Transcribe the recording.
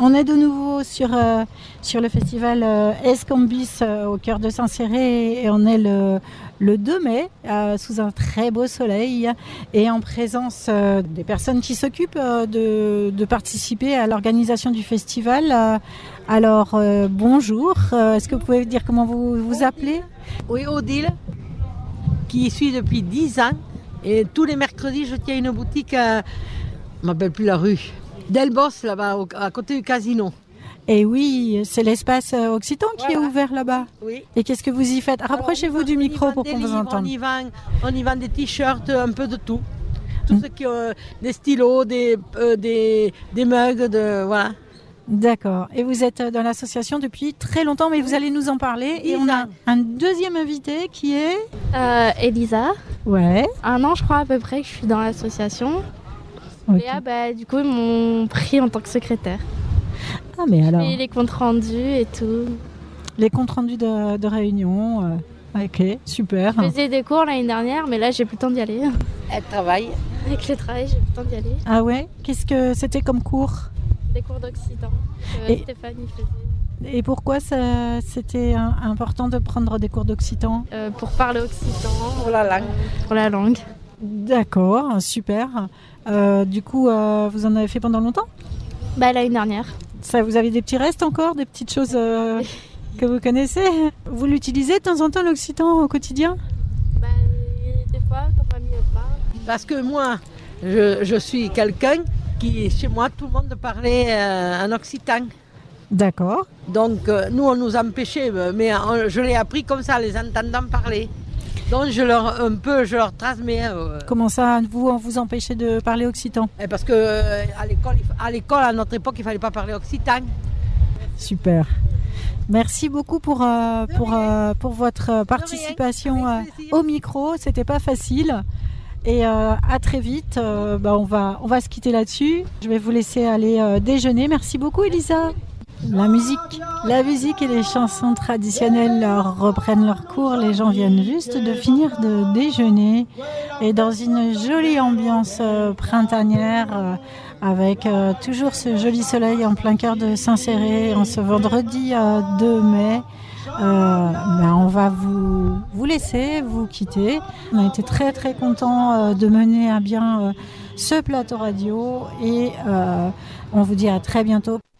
On est de nouveau sur le festival Escambis au cœur de Saint-Céré et on est le 2 mai sous un très beau soleil et en présence des personnes qui s'occupent de participer à l'organisation du festival. Alors bonjour, est-ce que vous pouvez dire comment vous vous appelez ? Oui, Odile, qui y suis depuis 10 ans et tous les mercredis je tiens une boutique, je ne m'appelle plus la rue, Delbos là-bas à côté du casino. Et oui, c'est l'espace Occitan qui est ouvert là-bas. Oui. Et qu'est-ce que vous y faites ? Rapprochez-vous du micro pour qu'on vous entende. On y vend des t-shirts, un peu de tout. Tout ce qui des stylos, des mugs, voilà. D'accord. Et vous êtes dans l'association depuis très longtemps, mais vous allez nous en parler. Et on a un deuxième invité qui est Elisa. Ouais. 1 an, je crois, à peu près, que je suis dans l'association. Okay. Léa, du coup, ils m'ont pris en tant que secrétaire. Ah, mais alors. Et les comptes rendus et tout. Les comptes rendus de réunion. Ok, super. Je faisais des cours l'année dernière, mais là, j'ai plus le temps d'y aller. Elle travaille. Avec le travail, j'ai plus le temps d'y aller. Ah ouais ? Qu'est-ce que c'était comme cours ? Des cours d'occitan. Stéphanie faisait. Et pourquoi c'était important de prendre des cours d'occitan ? Pour parler occitan. Pour la langue. Pour la langue. D'accord, super. Du coup, vous en avez fait pendant longtemps ? L'année dernière. Ça, vous avez des petits restes encore, des petites choses que vous connaissez ? Vous l'utilisez de temps en temps l'occitan au quotidien ? Des fois, quand mamie parle. Parce que moi, je suis quelqu'un qui, chez moi, tout le monde parlait en occitan. D'accord. Donc, nous, on nous empêchait, mais je l'ai appris comme ça, les entendant parler. Donc, je leur transmets. Comment ça, vous empêchez de parler occitan ? Parce que à l'école, à notre époque, il ne fallait pas parler occitan. Super. Merci beaucoup pour votre participation au micro. C'était pas facile. Et à très vite. On va se quitter là-dessus. Je vais vous laisser aller déjeuner. Merci beaucoup, Elisa. La musique et les chansons traditionnelles reprennent leur cours. Les gens viennent juste de finir de déjeuner et dans une jolie ambiance printanière avec toujours ce joli soleil en plein cœur de Saint-Céré en ce vendredi 2 mai. On va vous laisser, vous quitter. On a été très très contents de mener à bien ce plateau radio et on vous dit à très bientôt.